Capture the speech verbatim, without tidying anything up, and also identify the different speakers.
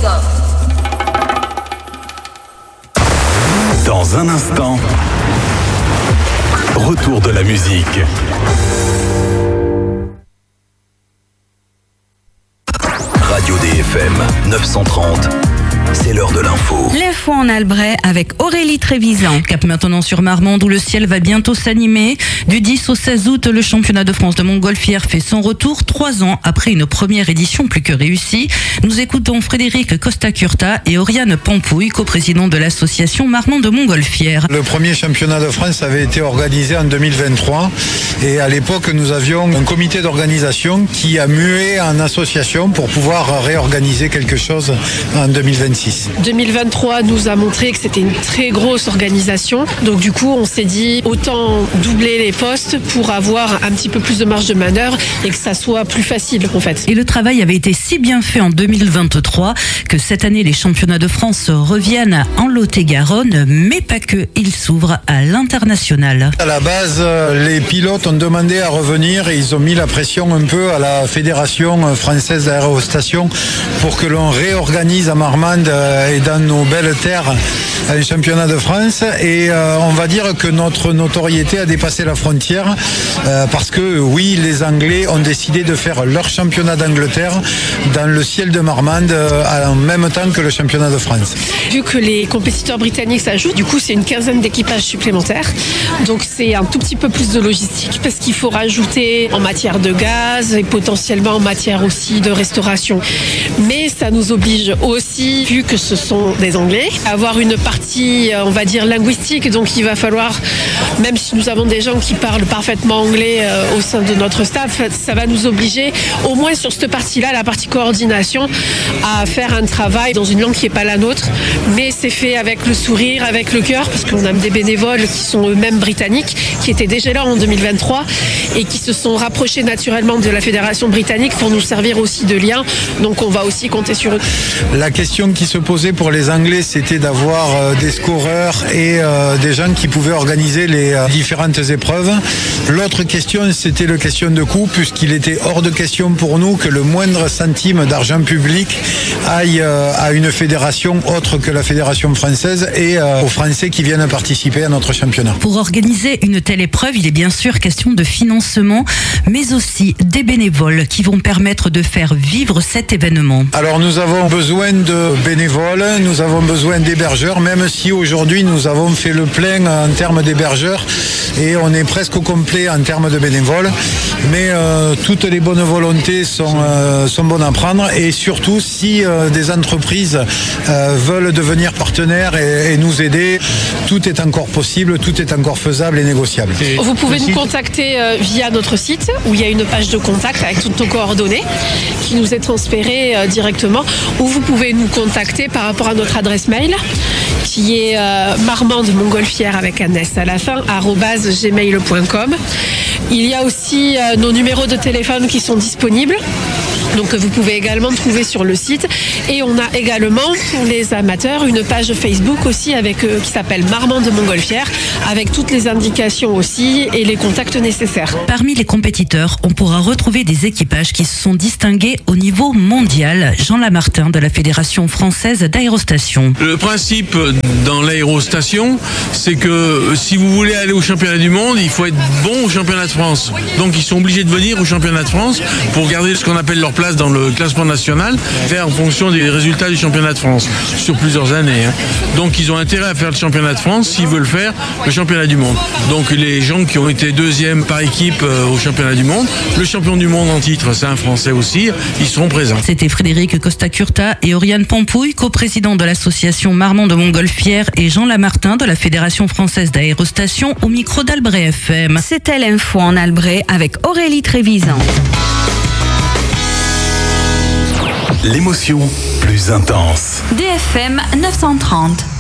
Speaker 1: Dans un instant, retour de la musique. Radio D F M neuf cent trente. C'est l'heure de l'info.
Speaker 2: L'info en Albret avec Aurélie Trévisan. Cap maintenant sur Marmande où le ciel va bientôt s'animer. Du dix au seize août, le championnat de France de montgolfière fait son retour, trois ans après une première édition plus que réussie. Nous écoutons Frédéric Costa-Curta et Oriane Pampouille, coprésident de l'association Marmande de montgolfière.
Speaker 3: Le premier championnat de France avait été organisé en deux mille vingt-trois et à l'époque nous avions un comité d'organisation qui a mué en association pour pouvoir réorganiser quelque chose en deux mille vingt-six.
Speaker 4: deux mille vingt-trois nous a montré que c'était une très grosse organisation. Donc du coup, on s'est dit autant doubler les postes pour avoir un petit peu plus de marge de manœuvre et que ça soit plus facile en fait.
Speaker 2: Et le travail avait été si bien fait en deux mille vingt-trois que cette année, les championnats de France reviennent en Lot-et-Garonne, mais pas que, ils s'ouvrent à l'international.
Speaker 3: À la base, les pilotes ont demandé à revenir et ils ont mis la pression un peu à la Fédération française d'aérostation pour que l'on réorganise à Marmande et dans nos belles terres un championnat de France et euh, on va dire que notre notoriété a dépassé la frontière euh, parce que oui, les Anglais ont décidé de faire leur championnat d'Angleterre dans le ciel de Marmande euh, en même temps que le championnat de France.
Speaker 4: Vu que les compétiteurs britanniques s'ajoutent, du coup c'est une quinzaine d'équipages supplémentaires, donc c'est un tout petit peu plus de logistique parce qu'il faut rajouter en matière de gaz et potentiellement en matière aussi de restauration. Mais ça nous oblige aussi, vu que ce sont des Anglais, à avoir une partie, on va dire, linguistique. Donc il va falloir, même si nous avons des gens qui parlent parfaitement anglais euh, au sein de notre staff, ça va nous obliger, au moins sur cette partie-là, la partie coordination, à faire un travail dans une langue qui n'est pas la nôtre. Mais c'est fait avec le sourire, avec le cœur, parce qu'on a des bénévoles qui sont eux-mêmes britanniques, qui étaient déjà là en deux mille vingt-trois et qui se sont rapprochés naturellement de la Fédération britannique pour nous servir aussi de lien. Donc on va aussi compter sur eux.
Speaker 3: La question qui se posait pour les Anglais, c'était d'avoir euh, des scoreurs et euh, des gens qui pouvaient organiser les euh, différentes épreuves. L'autre question, c'était la question de coût, puisqu'il était hors de question pour nous que le moindre centime d'argent public aille euh, à une fédération autre que la fédération française et euh, aux Français qui viennent participer à notre championnat.
Speaker 2: Pour organiser une telle épreuve, il est bien sûr question de financement, mais aussi des bénévoles qui vont permettre de faire vivre cet événement.
Speaker 3: Alors nous avons besoin de bénévoles, nous avons besoin d'hébergeurs, même si aujourd'hui nous avons fait le plein en termes d'hébergeurs et on est presque au complet en termes de bénévoles, mais euh, toutes les bonnes volontés sont, euh, sont bonnes à prendre et surtout si euh, des entreprises euh, veulent devenir partenaires et, et nous aider, tout est encore possible, tout est encore faisable et négociable.
Speaker 4: Vous pouvez nous contacter euh, via notre site où il y a une page de contact avec toutes nos coordonnées qui nous est transférée euh, directement, ou vous pouvez nous contacter par rapport à notre adresse mail qui est euh, marmande montgolfière avec un S à la fin, arobase gmail point com. Il y a aussi euh, nos numéros de téléphone qui sont disponibles. Donc vous pouvez également trouver sur le site. Et on a également, pour les amateurs, une page Facebook aussi avec, euh, qui s'appelle Marmande de Montgolfière, avec toutes les indications aussi et les contacts nécessaires.
Speaker 2: Parmi les compétiteurs, on pourra retrouver des équipages qui se sont distingués au niveau mondial. Jean Lamartin de la Fédération française d'aérostation.
Speaker 5: Le principe dans l'aérostation, c'est que si vous voulez aller au championnat du monde, il faut être bon au championnat de France. Donc ils sont obligés de venir au championnat de France pour garder ce qu'on appelle leur place dans le classement national, faire en fonction des résultats du championnat de France sur plusieurs années. Hein. Donc ils ont intérêt à faire le championnat de France s'ils veulent faire le championnat du monde. Donc les gens qui ont été deuxième par équipe euh, au championnat du monde, le champion du monde en titre, c'est un Français aussi, ils seront présents.
Speaker 2: C'était Frédéric Costa-Curta et Oriane Pampouille, coprésident de l'association Marmande de Montgolfière, et Jean Lamartin de la Fédération française d'aérostation au micro d'Albret F M. C'était l'info en Albret avec Aurélie Trévisan.
Speaker 1: L'émotion plus intense.
Speaker 2: D F M neuf cent trente.